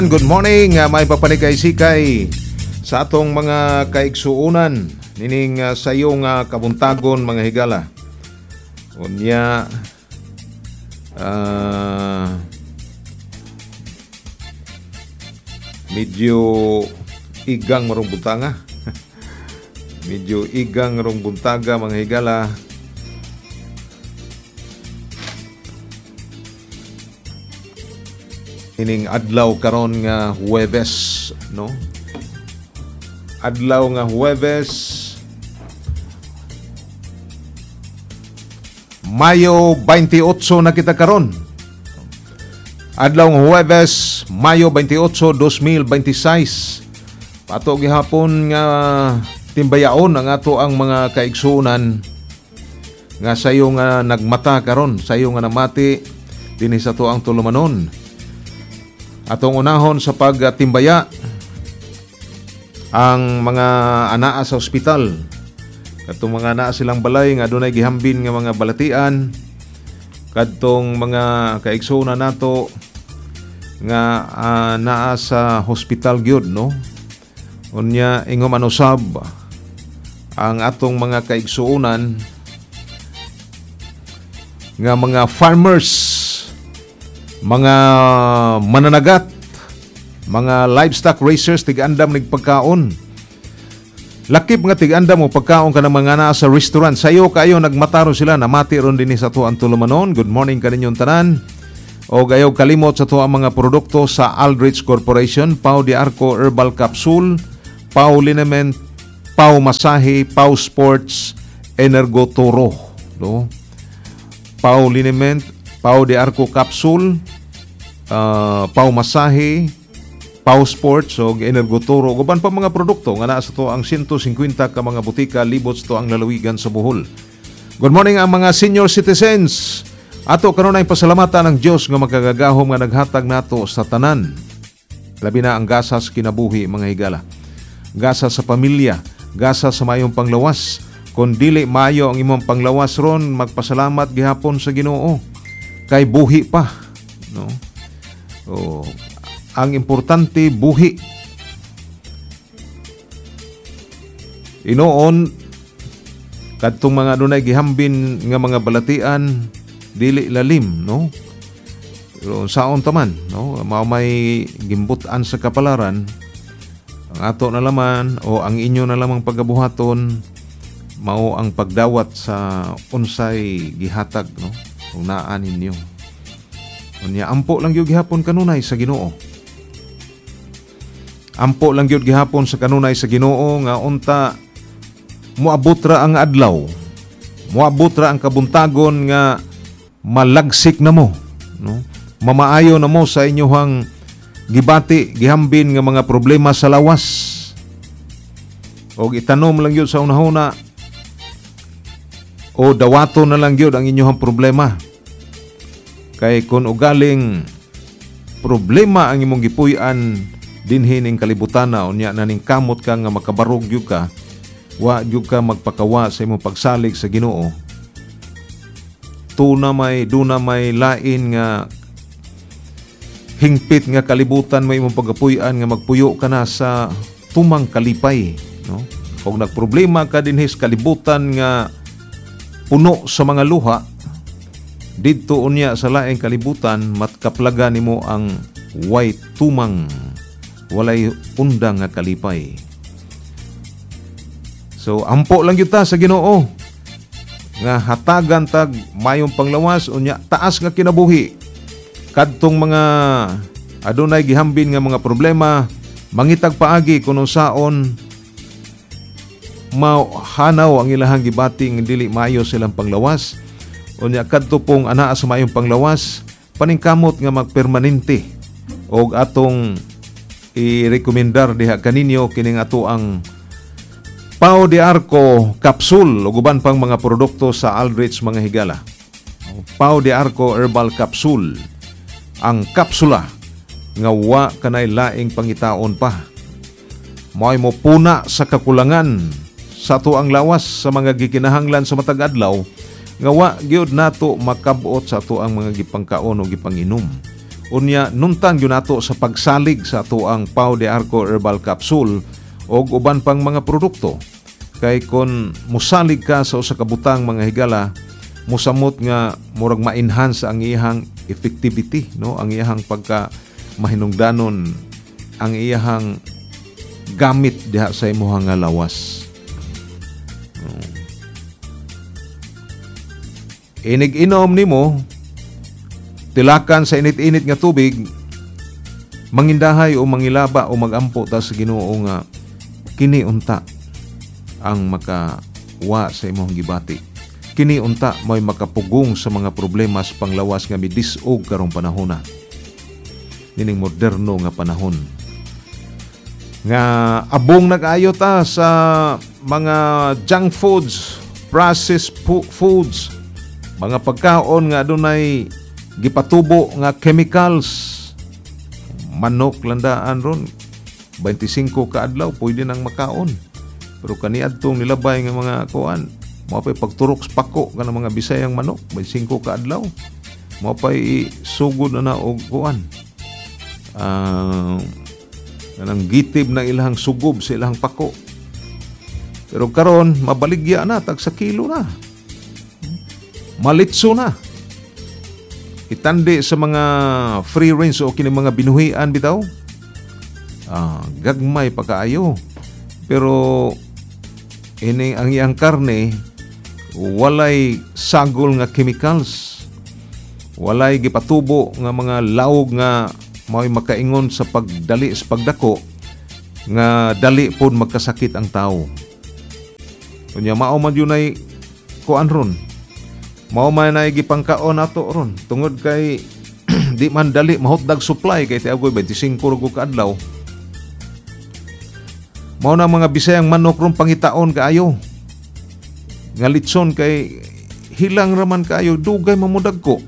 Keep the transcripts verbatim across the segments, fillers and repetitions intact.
Good morning, uh, may papanikay-sikay sa atong mga kaigsuunan nining uh, sayong uh, kabuntagon mga higala. Unya uh, medyo igang marong buntanga. medyo igang marong buntaga mga higala. Ining adlaw karon nga Huwebes, no? Adlaw nga Huwebes, Mayo twenty-eight na kita karon. Adlaw nga Huwebes, Mayo twenty-eight, twenty twenty-six. Pato gihapon nga timbayaon ang ato ang mga kaigsuunan nga sayo nga nagmata karon, sayo nga namati dinhi sa to ang tulumanon. Atong unahon sa pagtimbaya ang mga anaa sa ospital. Katong mga anaa silang balay nga adunay gihambin nga mga balatian. Kadtong mga kaigsuonan nato nga uh, naa sa hospital gyud, no? Unya ingom anusab ang atong mga kaigsuonan nga mga farmers, mga mananagat, mga livestock raisers, tig-andam nagpagkaon. Lakip nga tig-andam mo pagkaon ka ng mga naa sa restaurant. Sayo kayo nagmataro sila, namati ron din sa tuang tulumanon. Good morning kaninyong tanan. O gayaw kalimot sa tuang mga produkto sa Aldrich Corporation, Pau de Arco Herbal Capsule, Pau Liniment, Pau Masahe, Pau Sports, Energotoro, no? Pau Liniment, Pau de Arco Capsule, uh, Pau Masahe, Pau Sports, o Energotoro, guban pa mga produkto nga naa sa to ang one hundred fifty ka mga butika libot to ang lalawigan sa Bohol. Good morning ang mga senior citizens. Ato karon ay pasalamatan ng Dios nga magkagagahom nga naghatag nato sa tanan. Labi na ang gasa sa kinabuhi mga higala. Gasa sa pamilya, gasa sa mayong panglawas. Kung dili mayo ang imong panglawas ron, magpasalamat gihapon sa Ginoo. Kay buhi pa, no? O, ang importante buhi. Inoon kadtong mga dunay gihambin nga mga balatian dili lalim, no? Pero saon taman, no? Mao may gimbutan sa kapalaran ang ato na laman o ang inyo na lamang pagabuhaton mao ang pagdawat sa unsay gihatag, no? Kung naan ninyo. Unya ampo lang gyud gihapon kanunay sa Ginoo. Ampo lang gyud gihapon sa kanunay sa Ginoo nga unta moabot ra ang adlaw. Moabot ra ang kabuntagon nga malagsik na mo, no? Mamaayo na mo sa inyohang gibati, gihambin nga mga problema sa lawas. O itanom lang gyud sa unahuna o dawato na lang gyud ang inyong problema. Kay kung ugaling problema ang imong gipuy-an dinhi ning kalibutan na unya na ning kamot ka nga makabarog gyud ka, wa gyud ka magpakawa sa imong pagsalig sa Ginoo. Tuna may duna may lain nga hingpit nga kalibutan may imong pagapuy-an nga magpuyo ka na sa tumang kalipay, no? Kung nagproblema ka dinhi sa kalibutan nga puno sa mga luha, didto unya sa laing kalibutan matkaplagan nimo ang way tumang walay undang nga kalipay. So ampo lang gyud ta sa Ginoo nga hatagan tag mayong panglawas unya taas nga kinabuhi. Kadtong mga adunay gihambin nga mga problema mangitag paagi kuno saon mahanaw ang ilahang gibati nga dili maayo silang panglawas. Unya kadto pong anaa sa mayong panglawas paningkamot nga magpermanente og atong i-rekomendar diha kaninyo kining ato ang Pau de Arco Capsule ug uban pang mga produkto sa Aldrich mga higala. Pau de Arco Herbal Capsule, ang kapsula nga wa kanay laing pangitaon pa. Moay mo puna sa kakulangan sa ato ang lawas sa mga gikinahanglan sa matag adlaw nga wa gyud nato makabot sa ato ang mga gipangkaon o gipanginom. Unya nuntang yun nato sa pagsalig sa ato ang Pau de Arco Herbal Capsule o uban pang mga produkto. Kay kon musalig ka sa usa ka butang mga higala, musamot nga murag ma-enhance ang iyang effectivity, no? Ang iyang pagka mahinungdanon, ang iyang gamit diha sa imong nga lawas. Inig-inom nimo, tilakan sa init-init nga tubig, mangindahay o mangilaba o magampo ta sa Ginoo nga kini unta ang makawa sa imong gibati. Kini unta may makapugong sa mga problema sa panglawas nga midisog karong panahona. Nining moderno nga panahon. Nga abong nag-ayo ta sa mga junk foods, processed foods, mga pagkaon nga adunay gipatubo nga chemicals. Manok landaan ron twenty-five ka adlaw pwede nang makaon. Pero kaniadtong nilabay nga mga kuan, mapay pagturok sa pako ka ng mga Bisayang manok twenty-five ka adlaw. Mapay sugod na na og kuan. Ah, uh, kanang gitib na ilahang sugob sa ilahang pako. Pero karon mabaligya na tag sa kilo na. Malitso na. Itandi sa mga free range o kini mga binuhian bitaw. Ah, gagmay pa kaayo. Pero ini ang iyang karne walay sagol nga chemicals. Walay gipatubo nga mga lawog nga mao'y makaingon sa pagdali sa pagdako nga dali pod magkasakit ang tao. Kunya mao man yun ay kuan ron. Mao man ay gipangkaon nato ron tungod kay di man dali mahotdag supply kay tiagoy twenty-five rugo ka adlaw. Mao na mga Bisayang manok ron pangitaon kaayo. Nga litson kay hilang raman kaayo dugay mamudag ko.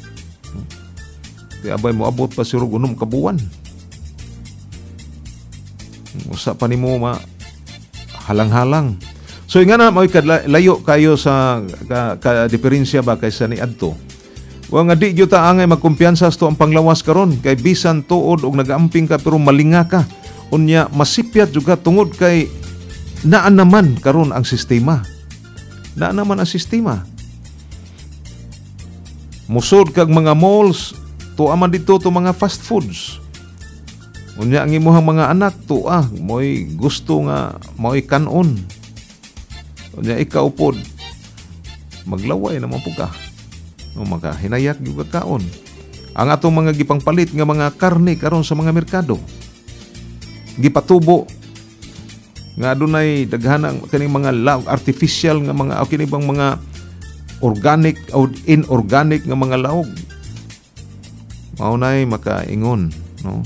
Kaya abay mo abot pa siguro unom ka buwan. Usa pa nimo ma halang-halang. So nga na may layo kayo sa ka, ka diferensya ba kaysa ni adto. Wa nga di gyud ta angay magkumpiyansa sa to ang panglawas karon kay bisan tuod og nagaamping ka pero malinga ka. Unya masipyat juga tungod kay naa naman karon ang sistema. Naa naman ang sistema. Musod kag mga malls, tuaman dito to mga fast foods. Unya ang imuhang mga anak tuah moy gusto nga moy kanon. Unya ikaw pod maglaway naman po ka. No maka hinayak gyud kaon. Ang atong mga gipangpalit nga mga karne karon sa mga merkado. Gipatubo nga adunay daghanang kaning mga lawg artificial nga mga o kini bang mga organic o inorganic nga mga lawg. Mao nay makaingon, no?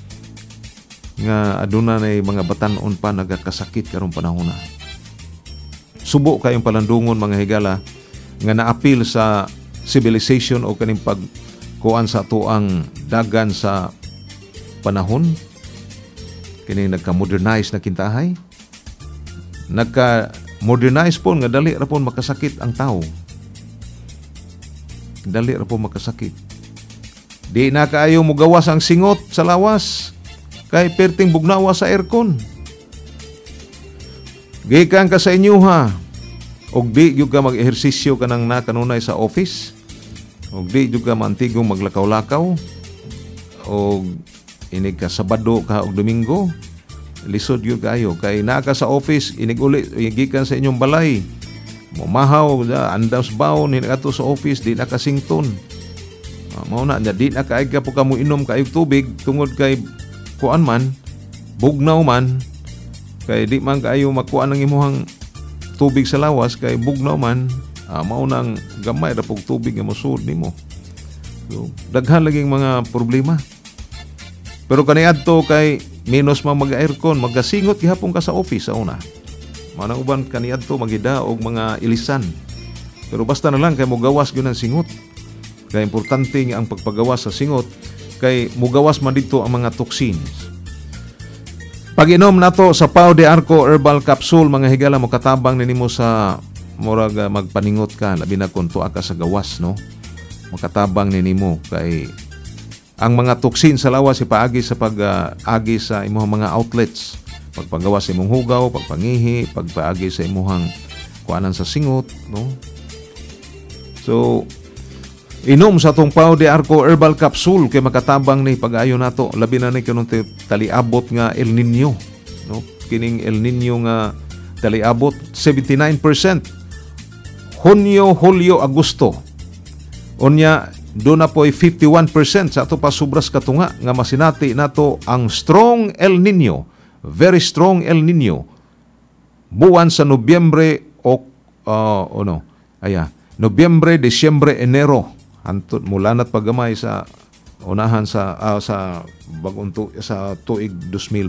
Nga aduna nay mga batan-on pa nagakasakit karong panahon na. Subo kayong palandungon mga higala nga naapil sa civilization o kaning pagkuan sa tuang dagan sa panahon. Kini nagka-modernize na kintahay. Nagka-modernize po nga dali ra po makasakit ang tao. Dali ra po makasakit. Di na kaayo mo gawas ang singot sa lawas kay perting bugnawa sa aircon. Gikan ka sa inyo ha. Og di gyud ka mag-ehersisyo kanang nakanunay sa office. Og di gyud ka mantigong maglakaw-lakaw. Og inig ka Sabado ka og Domingo. Lisod gyud kayo kay naa ka sa office inig uli gikan sa inyong balay. Mumahaw andas baon ni ato sa office di na kasington. Uh, mao na di na kaay ka po ka mo inom kaayog tubig tungod kay kuan man bugnaw man kay di man kaayo makuha ng imuhang tubig sa lawas kay bugnaw man uh, mao nang gamay ra pog tubig nga mosud nimo. So daghan laging mga problema. Pero kaniadto kay minus man mag-aircon magasingot gihapon ka sa office sa una. Mao nang uban kaniadto magida og mga ilisan. Pero basta na lang kay mo gawas gyud ang singot. Kaya importante nga ang pagpagawas sa singot kay mugawas man dito ang mga toxins. Pag-inom nato sa Pau de Arco Herbal Capsule mga higala mo katabang nimo sa murag uh, magpaningot ka labi na kung tuwa ka sa gawas no. Makatabang nimo kay ang mga toksin sa lawas ipaagi sa pag-agi sa imong mga outlets, pagpagawa sa imong hugaw, pagpangihi, pagpaagi sa imong kuanan sa singot, no? So inom sa tong Pau de Arco Herbal Capsule kay makatabang ni pag-ayo nato, labi na ni kanang taliabot nga El Nino, no? Kining El Nino nga taliabot seventy-nine percent. Hunyo, Hulyo, Agosto. Unya do na po'y fifty-one percent sa ato pa sobras katunga nga masinati nato ang strong El Nino, very strong El Nino. Buwan sa Nobyembre o uh, ano, aya, Nobyembre, Disyembre, Enero. Antud mula na't paggamay sa unahan sa uh, sa bagong tu, sa tuig two thousand